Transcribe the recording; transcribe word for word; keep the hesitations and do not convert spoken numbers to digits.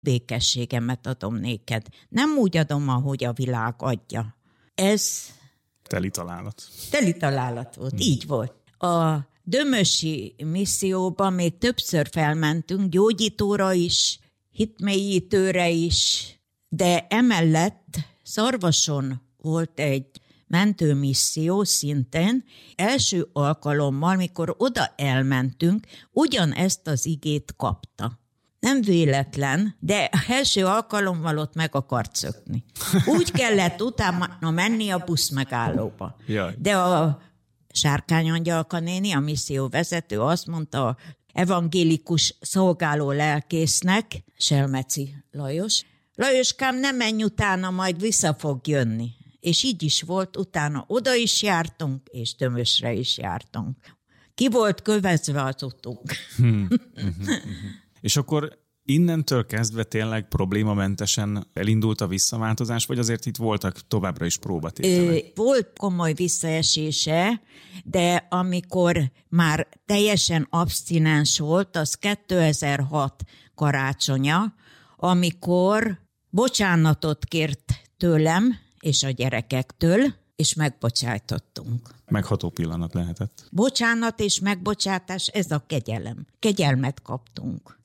békességemet adom néked. Nem úgy adom, ahogy a világ adja. Ez... Teli találat. Teli találat volt, hmm. így volt. A dömösi misszióban még többször felmentünk, gyógyítóra is, hitmélyítőre is, de emellett Szarvason volt egy mentőmisszió szintén. Első alkalommal, mikor oda elmentünk, ugyanezt az igét kapta. Nem véletlen, de első alkalommal ott meg akart szökni. Úgy kellett utána menni a buszmegállóba. Jaj. De a Sárkány-Angyalka néni, a misszió vezető azt mondta a evangélikus szolgáló lelkésznek, Selmeci Lajos, Lajoskám, ne menj utána, majd vissza fog jönni. És így is volt, utána oda is jártunk, és Dömösre is jártunk. Ki volt kövezve az utunk. Hmm. És akkor innentől kezdve tényleg problémamentesen elindult a visszaváltozás, vagy azért itt voltak továbbra is próbatételek? Volt komoly visszaesése, de amikor már teljesen abstinens volt, az kétezer-hat karácsonya, amikor bocsánatot kért tőlem és a gyerekektől, és megbocsájtottunk. Megható pillanat lehetett. Bocsánat és megbocsátás, ez a kegyelem. Kegyelmet kaptunk.